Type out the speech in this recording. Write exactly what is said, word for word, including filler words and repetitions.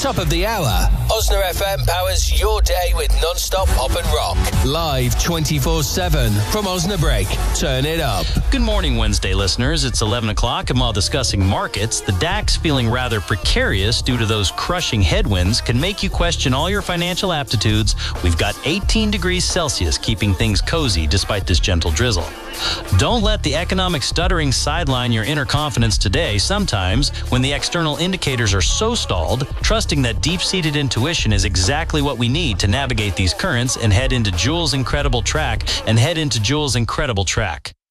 Top of the hour. Osna F M powers your day with non-stop pop and rock. Live twenty-four seven from Osnabrück. Turn it up. Good morning, Wednesday listeners. It's eleven o'clock, and while discussing markets, the D A X feeling rather precarious due to those crushing headwinds can make you question all your financial aptitudes. We've got eighteen degrees Celsius keeping things cozy despite this gentle drizzle. Don't let the economic stuttering sideline your inner confidence today. Sometimes, when the external indicators are so stalled, trusting that deep-seated intuition is exactly what we need to navigate these currents and head into Jules' incredible track and head into Jules' incredible track.